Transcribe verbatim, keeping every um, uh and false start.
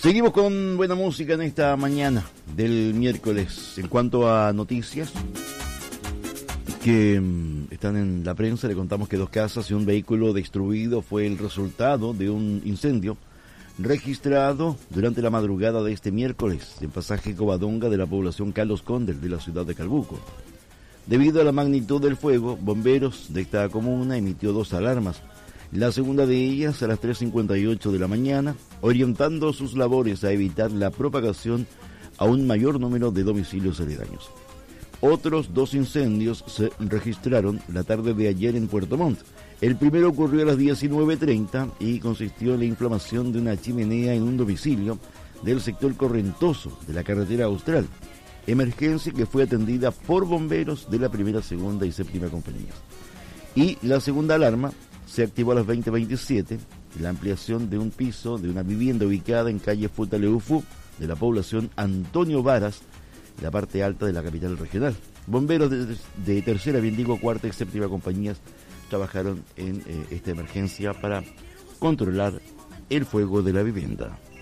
Seguimos con buena música en esta mañana del miércoles. En cuanto a noticias que mm, están en la prensa, le contamos que dos casas y un vehículo destruido fue el resultado de un incendio registrado durante la madrugada de este miércoles en pasaje Covadonga de la población Carlos Condel de la ciudad de Calbuco. Debido a la magnitud del fuego, bomberos de esta comuna emitió dos alarmas. La segunda de ellas a las tres cincuenta y ocho de la mañana, orientando sus labores a evitar la propagación a un mayor número de domicilios aledaños. Otros dos incendios se registraron la tarde de ayer en Puerto Montt. El primero ocurrió a las diecinueve treinta y consistió en la inflamación de una chimenea en un domicilio del sector Correntoso de la carretera Austral. Emergencia que fue atendida por bomberos de la primera, segunda y séptima compañías. Y la segunda alarma se activó a las veinte veintisiete, la ampliación de un piso de una vivienda ubicada en calle Futaleufú de la población Antonio Varas, la parte alta de la capital regional. Bomberos de, de tercera, bien digo, cuarta y séptima compañías trabajaron en eh, esta emergencia para controlar el fuego de la vivienda.